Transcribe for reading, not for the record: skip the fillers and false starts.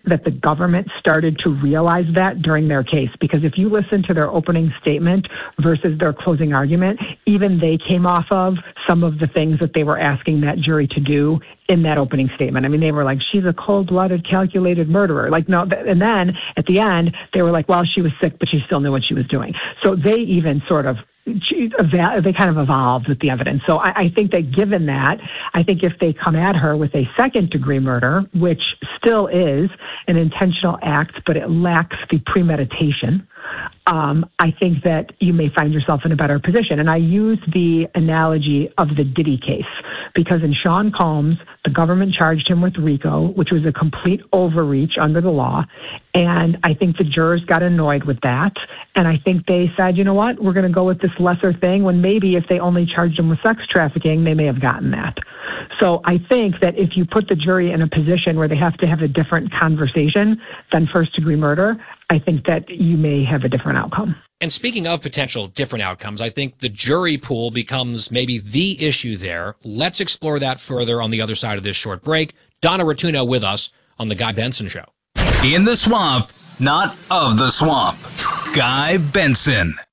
that the government started to realize that during their case, because if you listen to their opening statement versus their closing argument, even they came off of some of the things that they were asking that jury to do in that opening statement. I mean, they were like, she's a cold-blooded, calculated murderer. Like, no, and then at the end, they were like, well, she was sick, but she still knew what she was doing. So they even sort of, they kind of evolved with the evidence. So I think that given that, I think if they come at her with a second-degree murder, which still is an intentional act, but it lacks the premeditation, I think that you may find yourself in a better position. And I use the analogy of the Diddy case because in Sean Combs, the government charged him with RICO, which was a complete overreach under the law. And I think the jurors got annoyed with that. And I think they said, you know what, we're going to go with this lesser thing when maybe if they only charged him with sex trafficking, they may have gotten that. So I think that if you put the jury in a position where they have to have a different conversation than first-degree murder, I think that you may have a different outcome. And speaking of potential different outcomes, I think the jury pool becomes maybe the issue there. Let's explore that further on the other side of this short break. Donna Rotunno with us on The Guy Benson Show. In the swamp, not of the swamp. Guy Benson.